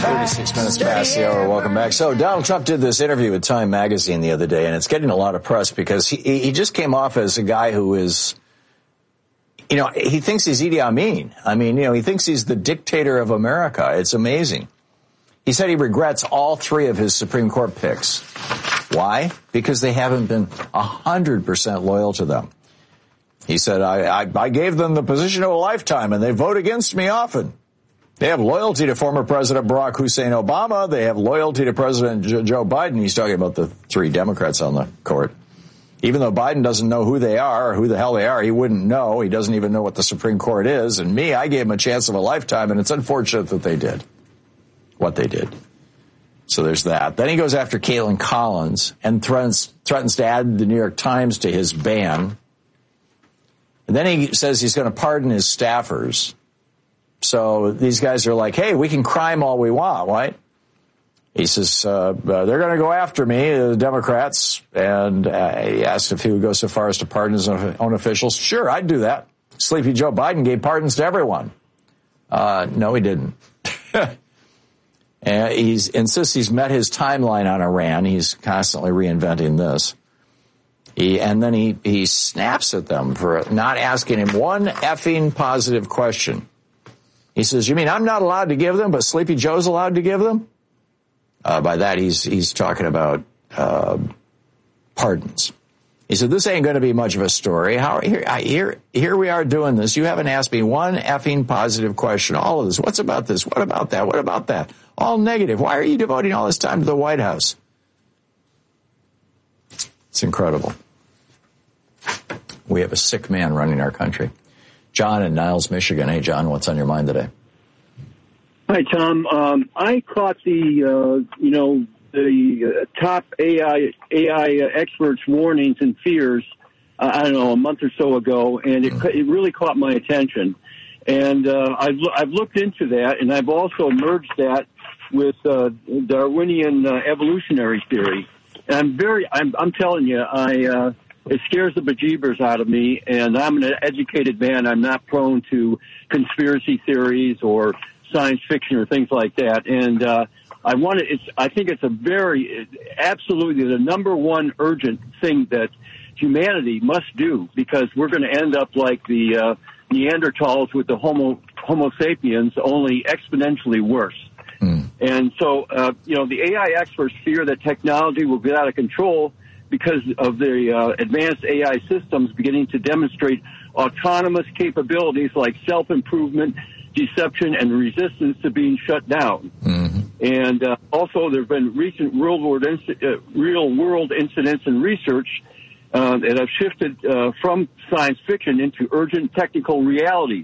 36 minutes past the hour. Welcome back. So Donald Trump did this interview with Time Magazine the other day, and it's getting a lot of press because he just came off as a guy who is, he thinks he's Idi Amin. I mean, he thinks he's the dictator of America. It's amazing. He said he regrets all three of his Supreme Court picks. Why? Because they haven't been 100% loyal to them. He said, I gave them the position of a lifetime, and they vote against me often. They have loyalty to former President Barack Hussein Obama. They have loyalty to President Joe Biden. He's talking about the three Democrats on the court. Even though Biden doesn't know who they are or who the hell they are, he wouldn't know. He doesn't even know what the Supreme Court is. And me, I gave him a chance of a lifetime, and it's unfortunate that they did what they did. So there's that. Then he goes after Caitlin Collins and threatens to add the New York Times to his ban. And then he says he's going to pardon his staffers. So these guys are like, hey, we can crime all we want, right? He says, they're going to go after me, the Democrats. And he asked if he would go so far as to pardon his own officials. Sure, I'd do that. Sleepy Joe Biden gave pardons to everyone. No, he didn't. And he insists he's met his timeline on Iran. He's constantly reinventing this. And then he snaps at them for not asking him one effing positive question. He says, you mean I'm not allowed to give them, but Sleepy Joe's allowed to give them? By that, he's talking about pardons. He said, this ain't going to be much of a story. Here we are doing this. You haven't asked me one effing positive question. All of this. What's about this? What about that? What about that? All negative. Why are you devoting all this time to the White House? It's incredible. We have a sick man running our country. John in Niles, Michigan. Hey, John, what's on your mind today? Hi, Tom. I caught the top AI experts' warnings and fears, a month or so ago, and it really caught my attention. And I've looked into that, and I've also merged that with Darwinian evolutionary theory. And I'm telling you, it scares the bejeebers out of me, and I'm an educated man. I'm not prone to conspiracy theories or science fiction or things like that. And I think it's absolutely the number one urgent thing that humanity must do, because we're going to end up like the Neanderthals with the Homo sapiens, only exponentially worse. And so, the AI experts fear that technology will get out of control because of the advanced AI systems beginning to demonstrate autonomous capabilities like self-improvement, deception, and resistance to being shut down. Mm-hmm. And also, there have been recent real-world incidents and research that have shifted from science fiction into urgent technical realities.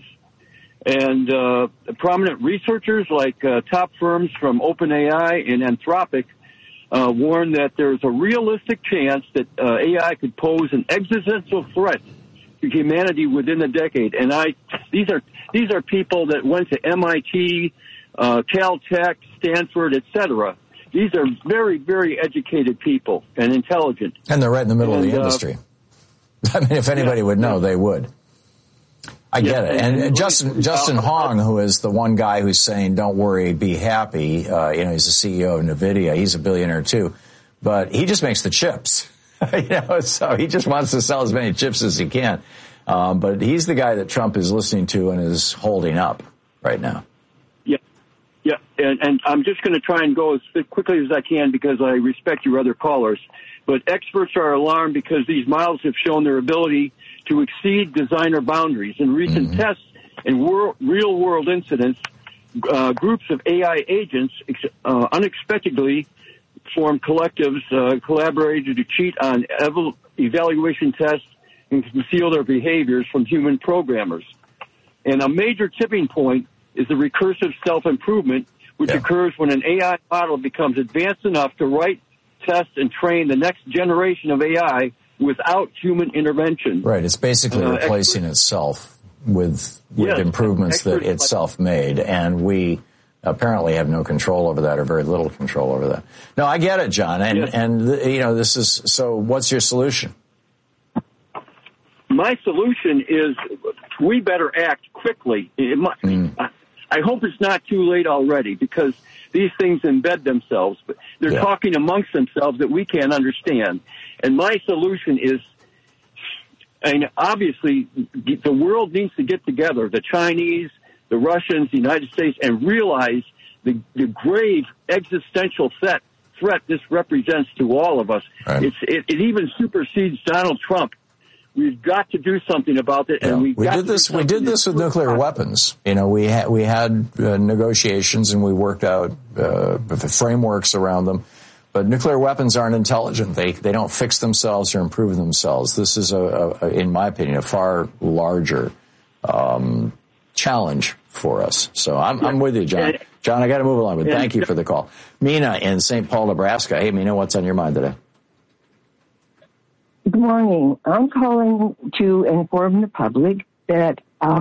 And prominent researchers like top firms from OpenAI and Anthropic warn that there's a realistic chance that AI could pose an existential threat to humanity within a decade. And these are people that went to MIT, Caltech, Stanford, etc. These are very, very educated people and intelligent. And they're right in the middle of the industry. I mean, if anybody would know, they would. I get it. And Justin Hong, who is the one guy who's saying, don't worry, be happy. He's the CEO of NVIDIA. He's a billionaire too, but he just makes the chips, so he just wants to sell as many chips as he can. But he's the guy that Trump is listening to and is holding up right now. Yeah. And I'm just going to try and go as quickly as I can because I respect your other callers. But experts are alarmed because these models have shown their ability to exceed designer boundaries. In recent tests and real-world incidents, groups of AI agents unexpectedly formed collectives, collaborated to cheat on evaluation tests and conceal their behaviors from human programmers. And a major tipping point is the recursive self-improvement, which occurs when an AI model becomes advanced enough to write, test, and train the next generation of AI without human intervention. Right. It's basically replacing itself with improvements that itself made, and we apparently have no control over that, or very little control over that. No, I get it, John. And this is, so what's your solution? My solution is we better act quickly. I hope it's not too late already, because these things embed themselves. But they're talking amongst themselves that we can't understand. And my solution is, and obviously, the world needs to get together, the Chinese, the Russians, the United States, and realize the grave existential threat this represents to all of us. Right. It even supersedes Donald Trump. We've got to do something about it, and we did this with nuclear weapons. You know, we had negotiations, and we worked out the frameworks around them. But nuclear weapons aren't intelligent. They don't fix themselves or improve themselves. This is in my opinion, a far larger challenge for us. So I'm with you, John. John, I got to move along, but thank you for the call. Mina in St. Paul, Nebraska. Hey, Mina, what's on your mind today? Good morning. I'm calling to inform the public that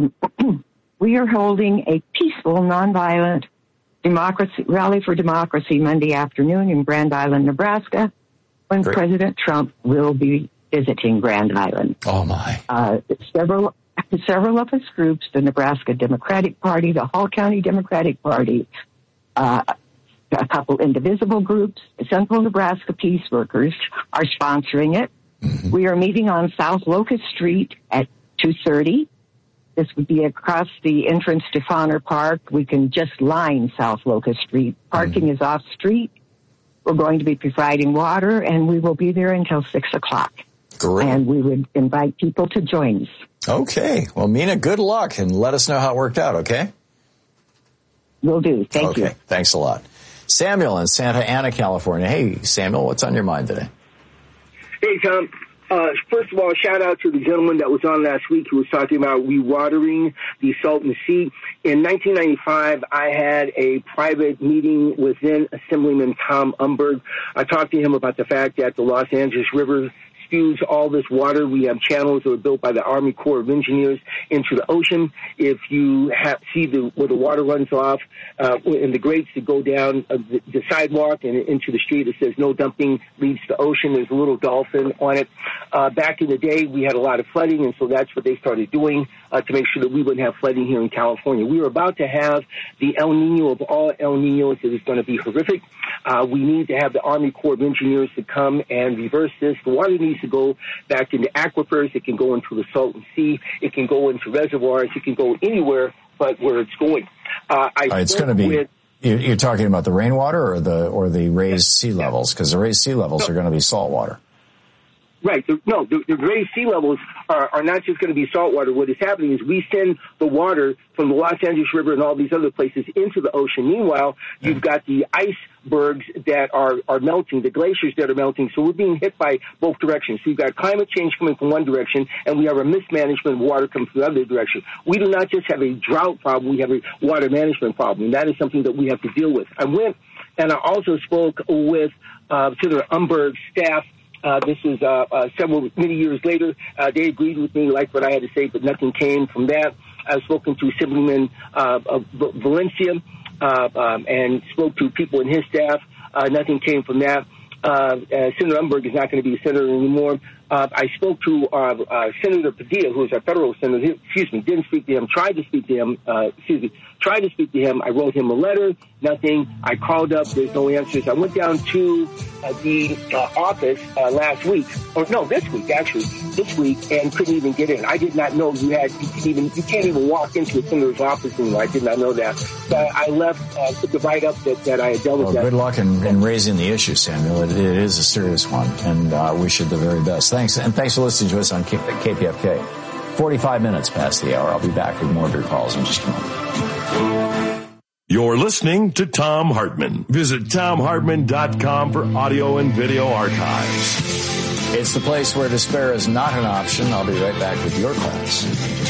we are holding a peaceful, nonviolent rally for democracy Monday afternoon in Grand Island, Nebraska, when President Trump will be visiting Grand Island. Oh, my. Several of his groups, the Nebraska Democratic Party, the Hall County Democratic Party, a couple indivisible groups, Central Nebraska Peace Workers, are sponsoring it. Mm-hmm. We are meeting on South Locust Street at 2:30. This would be across the entrance to Fauner Park. We can just line South Locust Street. Parking is off street. We're going to be providing water, and we will be there until 6 o'clock. Great. And we would invite people to join us. Okay. Well, Mina, good luck, and let us know how it worked out, okay? Will do. Thank you. Okay. Thanks a lot. Samuel in Santa Ana, California. Hey, Samuel, what's on your mind today? Hey, Tom. First of all, shout out to the gentleman that was on last week who was talking about rewatering the Salton Sea. In 1995, I had a private meeting with then Assemblyman Tom Umberg. I talked to him about the fact that the Los Angeles River spews all this water. We have channels that were built by the Army Corps of Engineers into the ocean. If you see where the water runs off in the grates that go down the sidewalk and into the street, it says no dumping leads to ocean. There's a little dolphin on it. Back in the day, we had a lot of flooding, and so that's what they started doing to make sure that we wouldn't have flooding here in California. We were about to have the El Nino of all El Ninos. It was going to be horrific. We need to have the Army Corps of Engineers to come and reverse this. The water needs to go back into aquifers. It can go into the Salton Sea. It can go into reservoirs. It can go anywhere but where it's going. It's going to be. You're talking about the rainwater or the raised sea levels, because the raised sea levels are going to be salt water. Right. The raised sea levels are not just going to be saltwater. What is happening is we send the water from the Los Angeles River and all these other places into the ocean. Meanwhile, you've got the icebergs that are melting, the glaciers that are melting. So we're being hit by both directions. So you've got climate change coming from one direction, and we have a mismanagement of water coming from the other direction. We do not just have a drought problem. We have a water management problem, and that is something that we have to deal with. I went and I also spoke with Senator Umberg's staff. This is many years later. They agreed with me, liked what I had to say, but nothing came from that. I've spoken to Assemblyman Valencia and spoke to people in his staff. Nothing came from that. Senator Umberg is not going to be a senator anymore. I spoke to Senator Padilla, who is our federal senator. Didn't speak to him. Tried to speak to him. I wrote him a letter. Nothing. I called up. There's no answers. I went down to the office this week, and couldn't even get in. I did not know you can't even walk into a senator's office anymore. I did not know that. So I left the write-up that I had dealt with. Good luck in raising the issue, Samuel. It is a serious one, and wish you the very best. Thanks, and thanks for listening to us on KPFK. 45 minutes past the hour. I'll be back with more of your calls in just a moment. You're listening to Thom Hartmann. Visit ThomHartmann.com for audio and video archives. It's the place where despair is not an option. I'll be right back with your calls.